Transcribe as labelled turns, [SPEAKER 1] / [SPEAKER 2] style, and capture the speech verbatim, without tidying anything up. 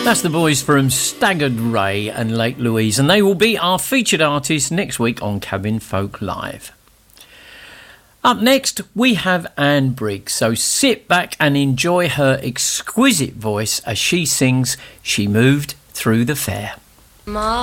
[SPEAKER 1] That's the boys from Staggered Ray and Lake Louise, and they will be our featured artists next week on Cabin Folk Live. Up next, we have Anne Briggs, so sit back and enjoy her exquisite voice as she sings She Moved Through the Fair.
[SPEAKER 2] My